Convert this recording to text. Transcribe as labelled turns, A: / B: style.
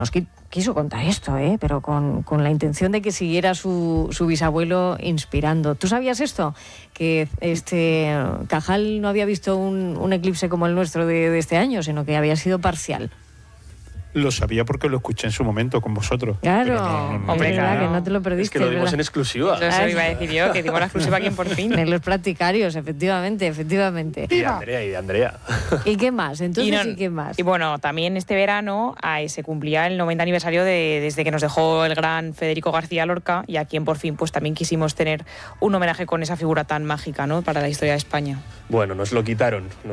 A: Nos quiso contar esto, pero con la intención de que siguiera su bisabuelo inspirando. ¿Tú sabías esto? Que Cajal no había visto un eclipse como el nuestro de este año, sino que había sido parcial.
B: Lo sabía porque lo escuché en su momento con vosotros.
A: Claro,
C: hombre, claro.
A: Que no te lo perdiste.
D: Es que lo dimos en exclusiva.
C: Eso iba a decir yo, que dimos la exclusiva aquí en Por Fin.
A: En los practicarios, efectivamente.
D: Y de Andrea.
A: ¿Y qué más? Entonces, ¿y qué más?
C: Y bueno, también este verano se cumplía el 90 aniversario desde que nos dejó el gran Federico García Lorca, y aquí en Por Fin pues también quisimos tener un homenaje con esa figura tan mágica, ¿no?, para la historia de España.
D: Bueno, nos lo quitaron.